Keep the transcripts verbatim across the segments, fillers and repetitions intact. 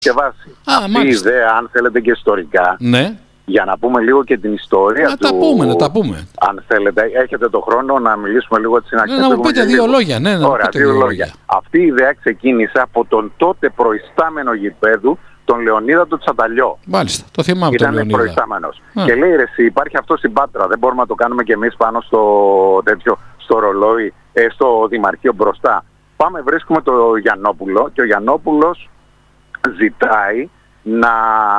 διασκευάσει. Α, αυτή η μάλιστα. ιδέα, αν θέλετε και ιστορικά, Ναι. για να πούμε λίγο και την ιστορία Να του... τα πούμε, να τα πούμε. Αν θέλετε, έχετε το χρόνο να μιλήσουμε λίγο έτσι να Ναι, να μου πείτε δύο λόγια. Ναι, να μου Ωραία, πείτε δύο δύο λόγια. λόγια. Αυτή η ιδέα ξεκίνησε από τον τότε προϊστάμενο γηπέδου, τον Λεωνίδα του Τσανταλιό. Μάλιστα, το θυμάμαι τον Ήταν Λεωνίδα. προϊστάμενος. Α. Και λέει, ρε εσύ, υπάρχει αυτό στην Πάτρα, δεν μπορούμε να το κάνουμε κι εμείς πάνω στο τέτοιο, στο ρολόι, ε, στο Δημαρχείο μπροστά. Πάμε, βρίσκουμε το Γιαννόπουλο και ο Γιαννόπουλος ζητάει να...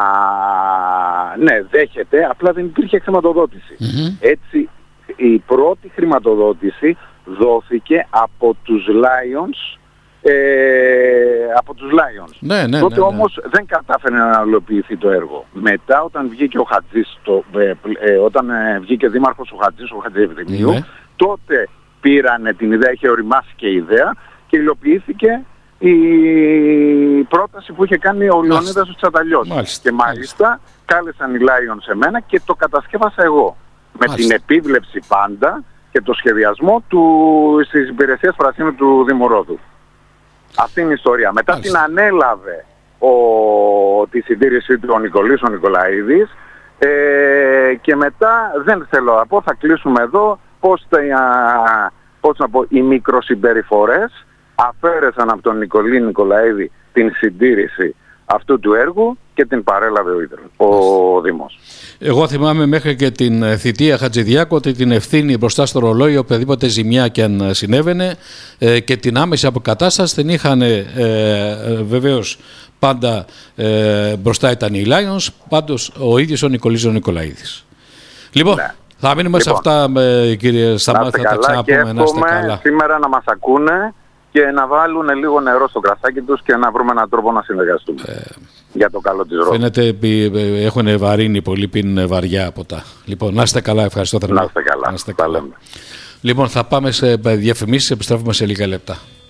Ναι, δέχεται, απλά δεν υπήρχε χρηματοδότηση. Mm-hmm. Έτσι, η πρώτη χρηματοδότηση δόθηκε από τους Lions, ε, από τους Lions. Ναι, ναι, Τότε ναι, ναι. όμως δεν κατάφερε να υλοποιηθεί το έργο. Μετά όταν βγήκε ο Χατζής, το, ε, ε, όταν ε, βγήκε δήμαρχος ο Χατζής, ο Χατζηδημίου, Ναι. τότε πήρανε την ιδέα, είχε οριμάσει και η ιδέα και υλοποιήθηκε η πρόταση που είχε κάνει ο Λεωνίδας του Τσανταλιός. Μάλιστα, Και μάλιστα, μάλιστα κάλεσαν οι Lions σε μένα και το κατασκεύασα εγώ. Με Μάλιστα. την επίβλεψη πάντα και το σχεδιασμό του, στις υπηρεσίες πρασίνου του Δημορόδου. Αυτή είναι η ιστορία. Μετά Μάλιστα. την ανέλαβε ο, τη συντήρησή του ο Νικολής ο Νικολαίδης ε, και μετά δεν θέλω να πω, θα κλείσουμε εδώ πώς, τα, πώς να πω, οι μικροσυμπεριφορές αφαίρεσαν από τον Νικολή Νικολαίδη την συντήρηση αυτού του έργου και την παρέλαβε ο, ίδρυ, ο Δήμος. Εγώ θυμάμαι μέχρι και την θητεία Χατζηδιάκου ότι την ευθύνη μπροστά στο ρολόι, οποιαδήποτε ζημιά και αν συνέβαινε, ε, και την άμεση αποκατάσταση την είχαν ε, ε, βεβαίως πάντα ε, μπροστά ήταν οι Lions, πάντως ο ίδιος ο Νικολής ο Νικολαίδης. Λοιπόν, Ναι. θα μείνουμε Λοιπόν, σε αυτά, με, κύριε Σταμάτη, θα τα ξαναπούμε. Να είστε καλά. Σήμερα να μας ακούνε και να βάλουν λίγο νερό στο κρασάκι τους και να βρούμε έναν τρόπο να συνεργαστούμε ε, για το καλό της Ρόδου. Φαίνεται έχουν βαρύνει πολύ, πίνουν βαριά ποτά. Λοιπόν, να είστε καλά, ευχαριστώ θερμά. Να είστε καλά. Να είστε καλά. Λοιπόν, θα πάμε σε διαφημίσεις, επιστρέφουμε σε λίγα λεπτά.